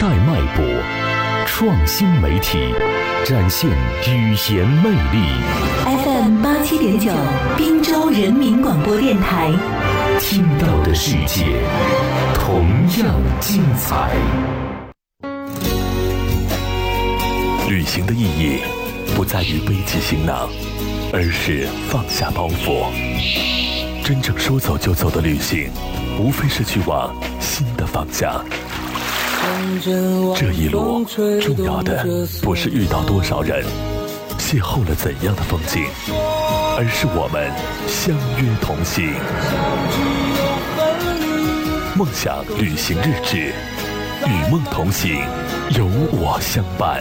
代脉搏，创新媒体，展现语言魅力。 FM87.9，滨州人民广播电台。 听到的世界同样精彩。旅行的意义不在于背起行囊，而是放下包袱。真正说走就走的旅行，无非是去往新的方向。这一路重要的不是遇到多少人，邂逅了怎样的风景，而是我们相约同行。梦想旅行日志，与梦同行，有我相伴。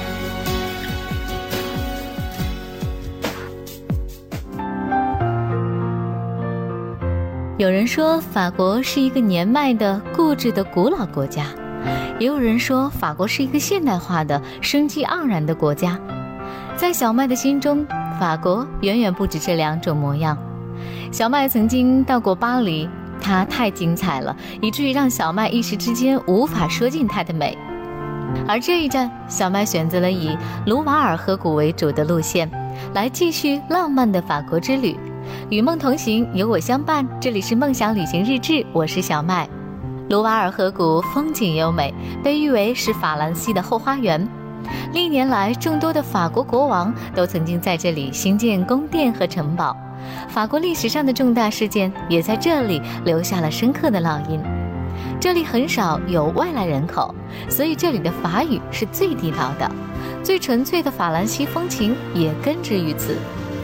有人说法国是一个年迈的固执的古老国家，也有人说法国是一个现代化的生机盎然的国家。在小麦的心中，法国远远不止这两种模样。小麦曾经到过巴黎，它太精彩了，以至于让小麦一时之间无法说尽它的美。而这一站，小麦选择了以卢瓦尔河谷为主的路线，来继续浪漫的法国之旅。与梦同行，有我相伴，这里是梦想旅行日志，我是小麦。卢瓦尔河谷风景优美，被誉为是法兰西的后花园。历年来，众多的法国国王都曾经在这里兴建宫殿和城堡，法国历史上的重大事件也在这里留下了深刻的烙印。这里很少有外来人口，所以这里的法语是最地道的，最纯粹的法兰西风情也根植于此。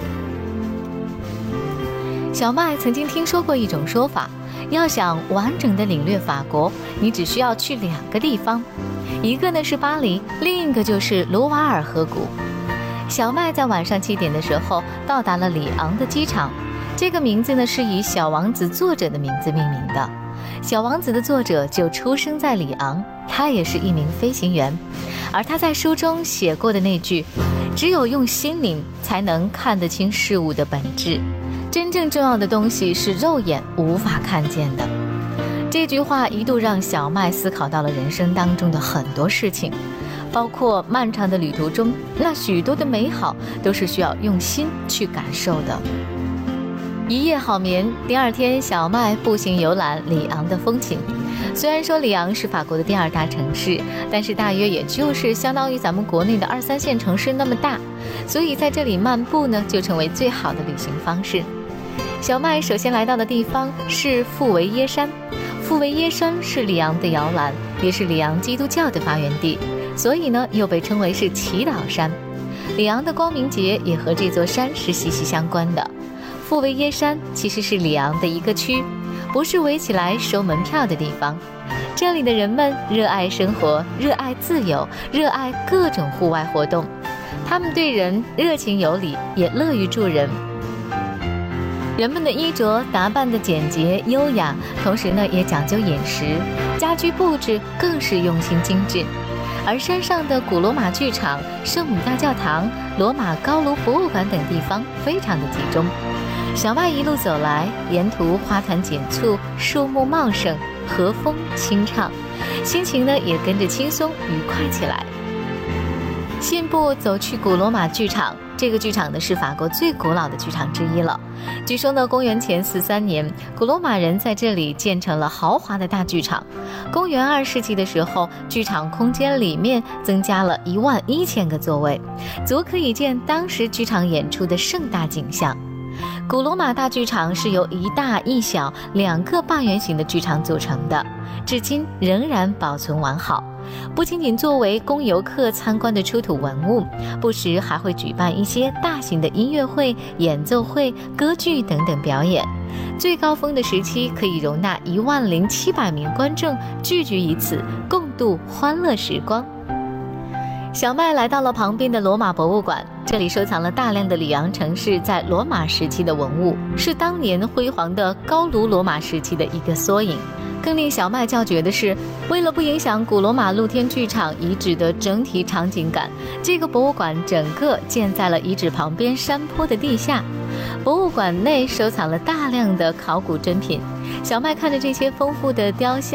小麦曾经听说过一种说法，要想完整的领略法国，你只需要去2个地方，一个呢是巴黎，另一个就是卢瓦尔河谷。小麦在晚上7点的时候到达了里昂的机场，这个名字呢是以小王子作者的名字命名的。小王子的作者就出生在里昂，他也是一名飞行员，而他在书中写过的那句只有用心灵才能看得清事物的本质，真正重要的东西是肉眼无法看见的。这句话一度让小麦思考到了人生当中的很多事情，包括漫长的旅途中，那许多的美好都是需要用心去感受的。一夜好眠，第2天小麦步行游览里昂的风情。虽然说里昂是法国的第2大城市，但是大约也就是相当于咱们国内的2、3线城市那么大，所以在这里漫步呢就成为最好的旅行方式。小麦首先来到的地方是富维耶山，富维耶山是里昂的摇篮，也是里昂基督教的发源地，所以呢又被称为是祈祷山。里昂的光明节也和这座山是息息相关的。富维耶山其实是里昂的一个区，不是围起来收门票的地方。这里的人们热爱生活，热爱自由，热爱各种户外活动，他们对人热情有礼，也乐于助人。人们的衣着打扮的简洁优雅，同时呢也讲究饮食，家居布置更是用心精致。而山上的古罗马剧场、圣母大教堂、罗马高卢博物馆等地方非常的集中。小麦一路走来，沿途花团锦簇，树木茂盛，和风清畅，心情呢也跟着轻松愉快起来。信步走去古罗马剧场，这个剧场呢是法国最古老的剧场之一了。据说呢，公元前43年，古罗马人在这里建成了豪华的大剧场。公元2世纪的时候，剧场空间里面增加了11000个座位，足可以见当时剧场演出的盛大景象。古罗马大剧场是由一大一小2个半圆形的剧场组成的，至今仍然保存完好。不仅仅作为供游客参观的出土文物，不时还会举办一些大型的音乐会、演奏会、歌剧等等表演。最高峰的时期可以容纳10700名观众聚集于此，共度欢乐时光。小麦来到了旁边的罗马博物馆，这里收藏了大量的里昂城市在罗马时期的文物，是当年辉煌的高卢罗马时期的一个缩影。更令小麦叫绝的是，为了不影响古罗马露天剧场遗址的整体场景感，这个博物馆整个建在了遗址旁边山坡的地下。博物馆内收藏了大量的考古珍品，小麦看着这些丰富的雕像、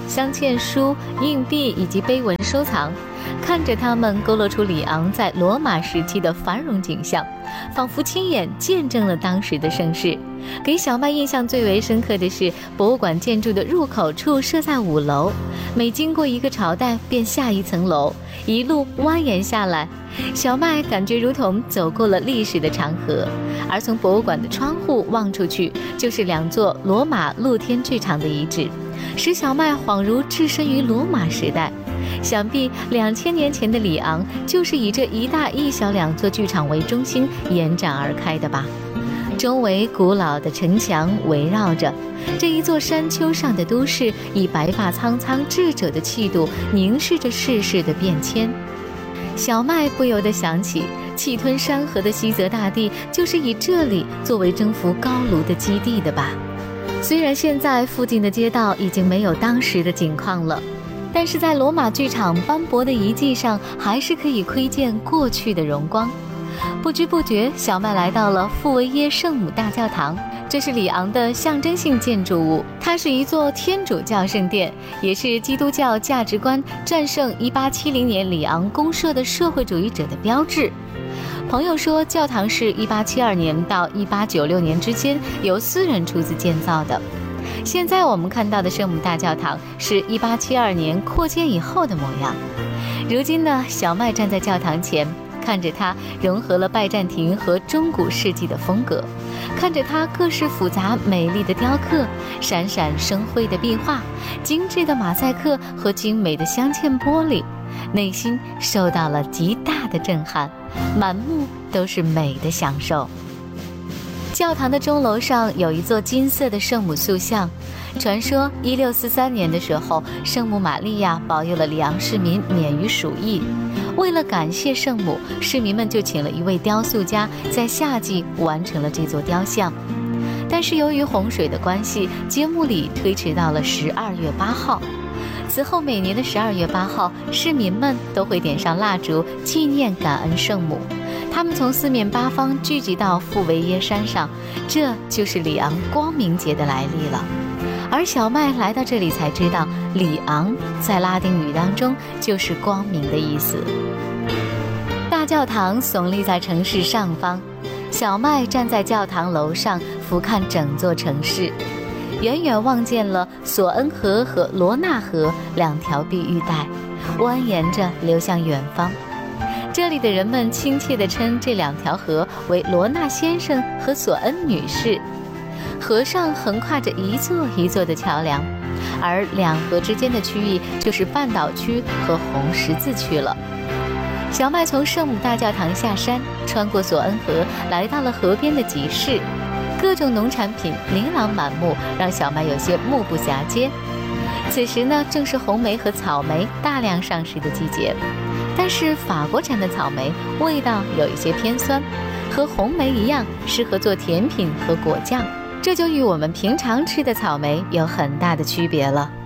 镶嵌书、硬币以及碑文收藏，看着它们勾勒出里昂在罗马时期的繁荣景象，仿佛亲眼见证了当时的盛世。给小麦印象最为深刻的是，博物馆建筑的入口处设在5楼，每经过一个朝代便下一层楼，一路蜿蜒下来，小麦感觉如同走过了历史的长河。而从博物馆的窗户望出去，就是2座罗马露天剧场的遗址，使小麦恍如置身于罗马时代。想必2000年前的里昂就是以这一大一小2座剧场为中心延展而开的吧。周围古老的城墙围绕着，这一座山丘上的都市以白发苍苍智者的气度凝视着世事的变迁。小麦不由得想起，气吞山河的西泽大帝就是以这里作为征服高卢的基地的吧。虽然现在附近的街道已经没有当时的景况了，但是在罗马剧场斑驳的遗迹上，还是可以窥见过去的荣光。不知不觉，小麦来到了富维耶圣母大教堂。这是里昂的象征性建筑物，它是一座天主教圣殿，也是基督教价值观战胜1870年里昂公社的社会主义者的标志。朋友说，教堂是1872年到1896年之间由私人出资建造的。现在我们看到的圣母大教堂是1872年扩建以后的模样。如今呢，小麦站在教堂前，看着它融合了拜占庭和中古世纪的风格，看着它各式复杂美丽的雕刻、闪闪生辉的壁画、精致的马赛克和精美的镶嵌玻璃，内心受到了极大的震撼，满目都是美的享受。教堂的钟楼上有一座金色的圣母塑像，传说1643年的时候，圣母玛利亚保佑了里昂市民免于鼠疫。为了感谢圣母，市民们就请了一位雕塑家，在夏季完成了这座雕像。但是由于洪水的关系，揭幕礼推迟到了12月8号。此后每年的12月8号，市民们都会点上蜡烛，纪念感恩圣母。他们从4面8方聚集到富维耶山上，这就是里昂光明节的来历了。而小麦来到这里才知道，里昂在拉丁语当中就是光明的意思。大教堂耸立在城市上方，小麦站在教堂楼上俯瞰整座城市，远远望见了索恩河和罗纳河2条碧玉带，蜿蜒着流向远方。这里的人们亲切地称这2条河为罗纳先生和索恩女士。河上横跨着一座一座的桥梁，而2河之间的区域就是半岛区和红十字区了。小麦从圣母大教堂下山，穿过索恩河，来到了河边的集市，各种农产品琳琅满目，让小麦有些目不暇接。此时呢，正是红莓和草莓大量上市的季节，但是法国产的草莓味道有一些偏酸，和红莓一样适合做甜品和果酱，这就与我们平常吃的草莓有很大的区别了。